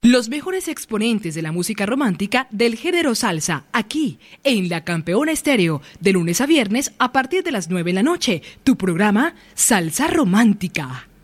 Los mejores exponentes de la música romántica del género salsa, aquí, en La Campeona Estéreo, de lunes a viernes a partir de las 9 de la noche. Tu programa Salsa Romántica.